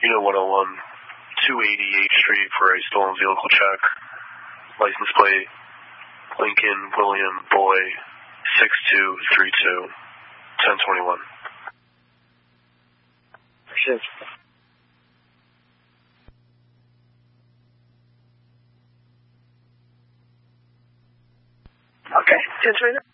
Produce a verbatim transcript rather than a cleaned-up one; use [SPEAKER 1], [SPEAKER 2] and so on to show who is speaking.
[SPEAKER 1] Unit one oh one, two eighty-eighth Street for a stolen vehicle check. License plate, Lincoln William Boy, six two three two, ten twenty-one.
[SPEAKER 2] Shit. Okay, ten twenty-nine.